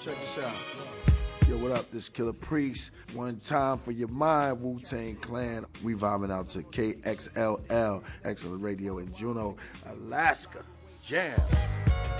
Check this out. Yo, what up? This Killer Priest. One time for your mind, Wu-Tang Clan. We vibing out to KXLL, Excellent Radio in Juneau, Alaska. Jam.